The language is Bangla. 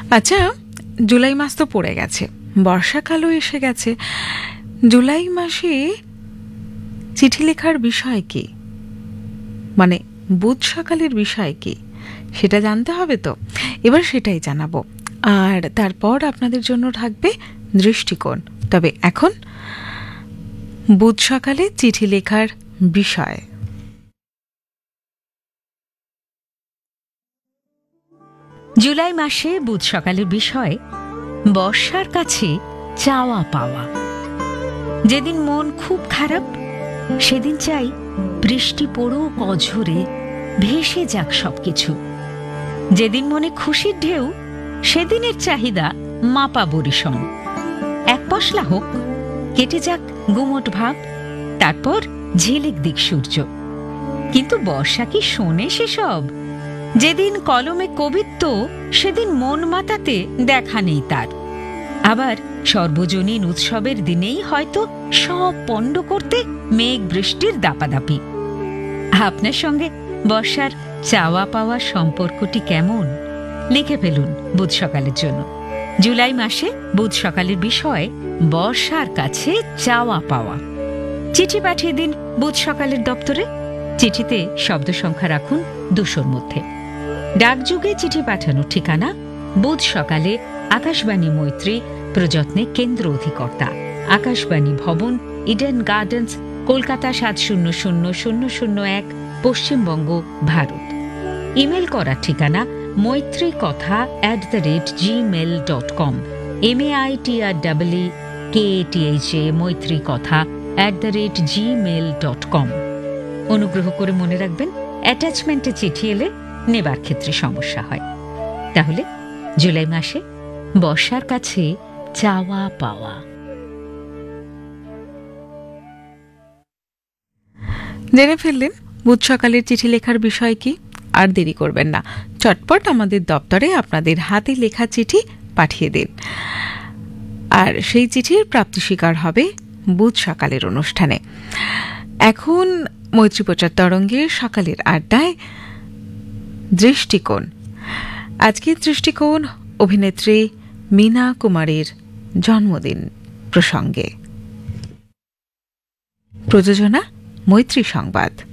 আচ্ছা, জুলাই মাস তো পড়ে গেছে, বর্ষাকালও এসে গেছে। জুলাই মাসে চিঠি লেখার বিষয় কি, মানে বুধ সকালের বিষয় কি সেটা জানতে হবে তো। এবার সেটাই জানাবো, আর তারপর আপনাদের জন্য থাকবে দৃষ্টিকোণ। তবে এখন বুধ সকালে চিঠি লেখার বিষয়। জুলাই মাসে বুধ সকালের বিষয় বর্ষার কাছে চাওয়া পাওয়া। যেদিন মন খুব খারাপ সেদিন চাই বৃষ্টি পড়ুক অঝরে, ভেসে যাক সবকিছু। যেদিন মনে খুশির ঢেউ সেদিনের চাহিদা মাপা বরিশন। এক পশলা হোক, কেটে যাক গুমট ভাব, তারপর ঝিলিক দিক সূর্য। কিন্তু বর্ষা কি শোনে সেসব? যেদিন কলমে কবিত্ব সেদিন মন মাতাতে দেখা নেই তার। আবার সর্বজনীন উৎসবের দিনেই হয়তো সব পণ্ড করতে মেঘ বৃষ্টির দাপাদাপি। আপনার সঙ্গে বর্ষার চাওয়া পাওয়ার সম্পর্কটি কেমন? লিখে ফেলুন বুধ সকালের জন্য। জুলাই মাসে বুধ সকালের বিষয় বর্ষার কাছে চাওয়া পাওয়া। চিঠি পাঠিয়ে দিন বুধ সকালের দপ্তরে। চিঠিতে শব্দ সংখ্যা রাখুন 200-র মধ্যে। ডাকযোগে চিঠি পাঠানোর ঠিকানা বুধ সকালে, আকাশবাণী মৈত্রী, প্রযত্নে কেন্দ্র অধিকর্তা, আকাশবাণী ভবন, Eden gardens, Kolkata 700001, Paschimbanga, Bharat. Email করার ঠিকানা maitrikotha@gmail.com, MAITREEKATHA maitrikotha@gmail.com। অনুগ্রহ করে মনে রাখবেন, অ্যাটাচমেন্টে চিঠি এলে নেবার ক্ষেত্রে সমস্যা হয়। তাহলে জুলাই মাসে বর্ষার কাছে চাওয়া পাওয়া। জেনে ফেললেন বুধ সকালের চিঠি লেখার বিষয় কি। আর দেরি করবেন না, চটপট আমাদের দপ্তরে আপনাদের হাতে লেখা চিঠি পাঠিয়ে দিন, আর সেই চিঠির প্রাপ্তি স্বীকার হবে বুধ সকালের অনুষ্ঠানে। এখন মৈত্রী প্রচার তরঙ্গের সকালের আড্ডায় দৃষ্টিকোণ। আজকের দৃষ্টিকোণ অভিনেত্রী মীনা কুমারীর জন্মদিন প্রসঙ্গে। প্রযোজনা মৈত্রী সংবাদ।